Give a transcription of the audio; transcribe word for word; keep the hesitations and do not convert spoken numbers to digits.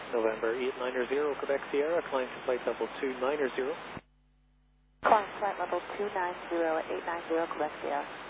November eight nine zero, Quebec Sierra, climb to flight level two nine zero. Climb flight level two nine zero at eight nine zero, Quebec Sierra.